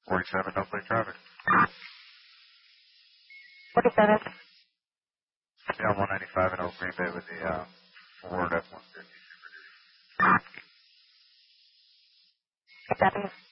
47, no plate traffic. 47. Yeah, 195 in Oak Green Bay with the Ford F-150 Super Duty. Copy.